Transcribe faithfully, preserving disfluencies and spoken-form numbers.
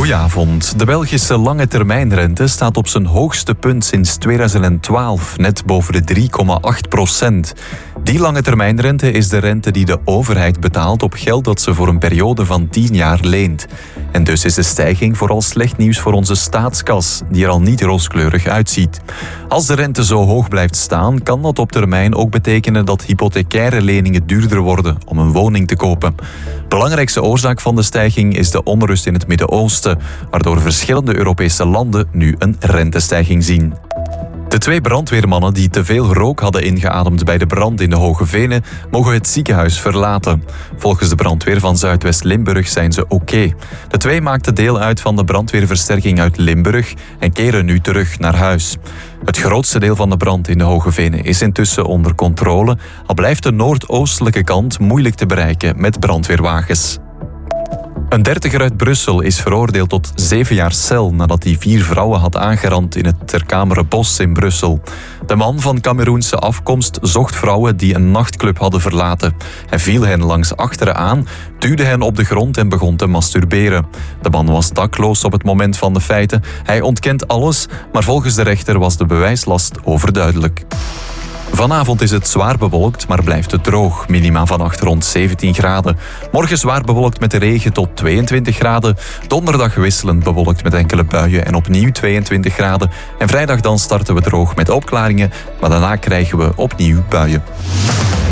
Goedenavond. De Belgische lange termijnrente staat op zijn hoogste punt sinds tweeduizend twaalf, net boven de drie komma acht procent. Die lange termijnrente is de rente die de overheid betaalt op geld dat ze voor een periode van tien jaar leent. En dus is de stijging vooral slecht nieuws voor onze staatskas, die er al niet rooskleurig uitziet. Als de rente zo hoog blijft staan, kan dat op termijn ook betekenen dat hypothecaire leningen duurder worden om een woning te kopen. Belangrijkste oorzaak van de stijging is de onrust in het Midden-Oosten, waardoor verschillende Europese landen nu een rentestijging zien. De twee brandweermannen die te veel rook hadden ingeademd bij de brand in de Hoge Venen mogen het ziekenhuis verlaten. Volgens de brandweer van Zuidwest-Limburg zijn ze oké. De twee maakten deel uit van de brandweerversterking uit Limburg en keren nu terug naar huis. Het grootste deel van de brand in de Hoge Venen is intussen onder controle, al blijft de noordoostelijke kant moeilijk te bereiken met brandweerwagens. Een dertiger uit Brussel is veroordeeld tot zeven jaar cel nadat hij vier vrouwen had aangerand in het Terkamerenbos in Brussel. De man van Kameroense afkomst zocht vrouwen die een nachtclub hadden verlaten. Hij viel hen langs achteren aan, duwde hen op de grond en begon te masturberen. De man was dakloos op het moment van de feiten. Hij ontkent alles, maar volgens de rechter was de bewijslast overduidelijk. Vanavond is het zwaar bewolkt, maar blijft het droog. Minima vannacht rond zeventien graden. Morgen zwaar bewolkt met regen tot tweeëntwintig graden. Donderdag wisselend bewolkt met enkele buien en opnieuw tweeëntwintig graden. En vrijdag dan starten we droog met opklaringen, maar daarna krijgen we opnieuw buien.